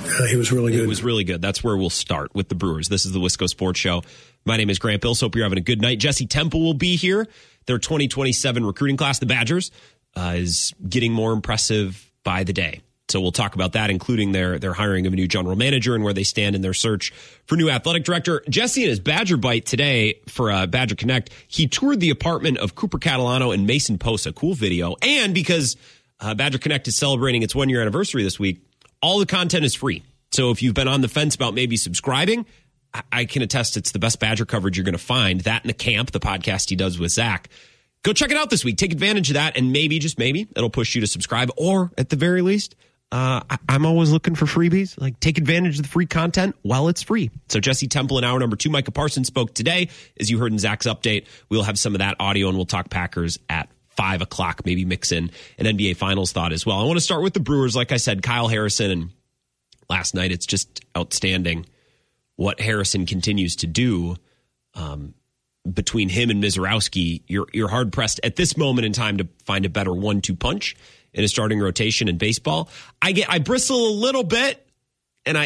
He was really good. It was really good. That's where we'll start with the Brewers. This is the Wisco Sports Show. My name is Grant Bills. Hope you're having a good night. Jesse Temple will be here. Their 2027 recruiting class, the Badgers, is getting more impressive by the day. So we'll talk about that, including their hiring of a new general manager and where they stand in their search for new athletic director. Jesse and his Badger Bite today for Badger Connect, he toured the apartment of Cooper Catalano and Mason Posa. Cool video. And because Badger Connect is celebrating its 1-year anniversary this week, all the content is free. So if you've been on the fence about maybe subscribing, I can attest it's the best Badger coverage you're going to find. That and The Camp, the podcast he does with Zach. Go check it out this week. Take advantage of that, and maybe, just maybe, it'll push you to subscribe. Or, at the very least, I'm always looking for freebies. Like, take advantage of the free content while it's free. So Jesse Temple in hour number 2. Micah Parsons spoke today. As you heard in Zach's update, we'll have some of that audio, and we'll talk Packers at 5 o'clock, maybe mix in an NBA Finals thought as well. I want to start with the Brewers. Like I said, Kyle Harrison, and last night, it's just outstanding what Harrison continues to do. Between him and Mizorowski, you're hard-pressed at this moment in time to find a better 1-2 punch in a starting rotation in baseball. I bristle a little bit, and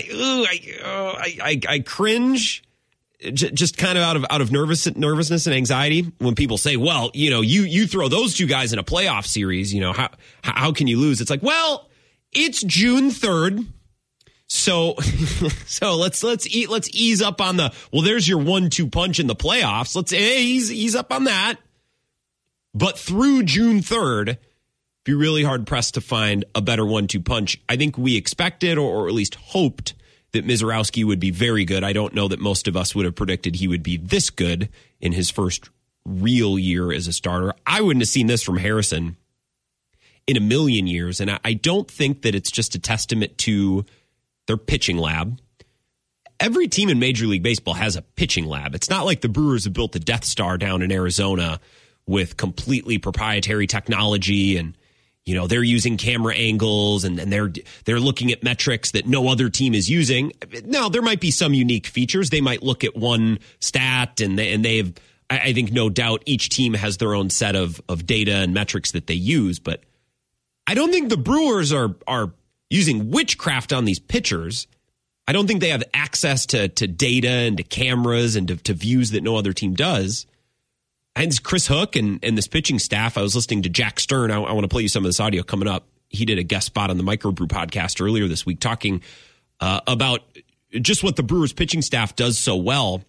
I cringe, just kind of out of nervousness and anxiety when people say, "Well, you throw those two guys in a playoff series, how can you lose?" It's like, well, it's June 3rd. So let's ease up on there's your 1-2 punch in the playoffs. Let's ease up on that. But through June 3rd, be really hard pressed to find a better 1-2 punch. I think we expected or at least hoped that Mizorowski would be very good. I don't know that most of us would have predicted he would be this good in his first real year as a starter. I wouldn't have seen this from Harrison in a million years. And I don't think that it's just a testament to their pitching lab. Every team in Major League Baseball has a pitching lab. It's not like the Brewers have built the Death Star down in Arizona with completely proprietary technology, and they're using camera angles and they're looking at metrics that no other team is using. Now, there might be some unique features. They might look at one stat and they've, I think, no doubt each team has their own set of data and metrics that they use, but I don't think the Brewers are using witchcraft on these pitchers. I don't think they have access to data and to cameras and to views that no other team does. And Chris Hook and this pitching staff, I was listening to Jack Stern. I want to play you some of this audio coming up. He did a guest spot on the Microbrew podcast earlier this week talking about just what the Brewers pitching staff does so well.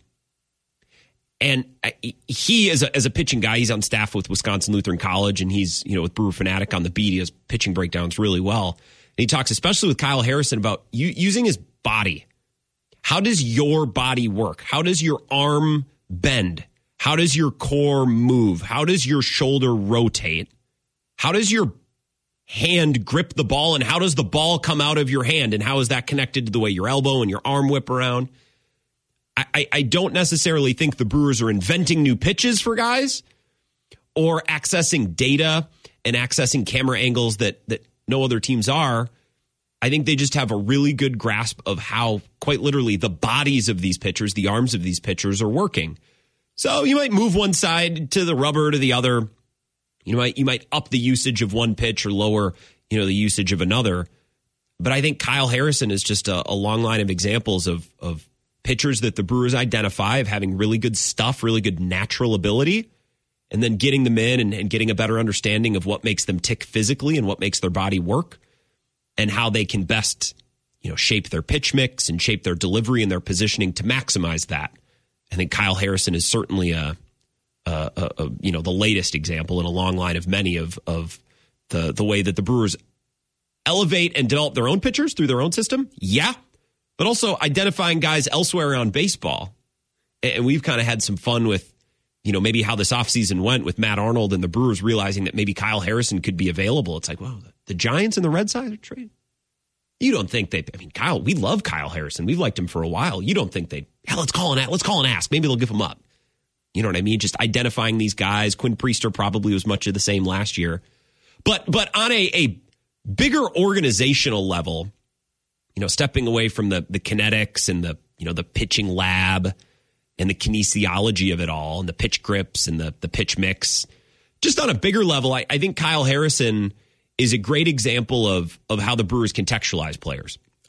And he, as a pitching guy, he's on staff with Wisconsin Lutheran College, and he's, with Brewer Fanatic on the beat. He has pitching breakdowns really well. And he talks, especially with Kyle Harrison, about using his body. How does your body work? How does your arm bend? How does your core move? How does your shoulder rotate? How does your hand grip the ball? And how does the ball come out of your hand? And how is that connected to the way your elbow and your arm whip around? I don't necessarily think the Brewers are inventing new pitches for guys or accessing data and accessing camera angles that no other teams are. I think they just have a really good grasp of how, quite literally, the bodies of these pitchers, the arms of these pitchers are working. So you might move one side to the rubber to the other. You might up the usage of one pitch or lower, the usage of another. But I think Kyle Harrison is just a long line of examples of pitchers that the Brewers identify of having really good stuff, really good natural ability, and then getting them in and getting a better understanding of what makes them tick physically and what makes their body work and how they can best, shape their pitch mix and shape their delivery and their positioning to maximize that. I think Kyle Harrison is certainly the latest example in a long line of many of the way that the Brewers elevate and develop their own pitchers through their own system. Yeah. But also identifying guys elsewhere around baseball. And we've kind of had some fun with, maybe how this offseason went with Matt Arnold and the Brewers realizing that maybe Kyle Harrison could be available. It's like, wow, the Giants and the Red Sox are trading. You don't think Kyle, we love Kyle Harrison. We've liked him for a while. You don't think let's call and ask. Maybe they'll give him up. You know what I mean? Just identifying these guys. Quinn Priester probably was much of the same last year. But on a bigger organizational level, stepping away from the kinetics and the pitching lab and the kinesiology of it all and the pitch grips and the pitch mix, just on a bigger level, I think Kyle Harrison is a great example of how the Brewers contextualize players.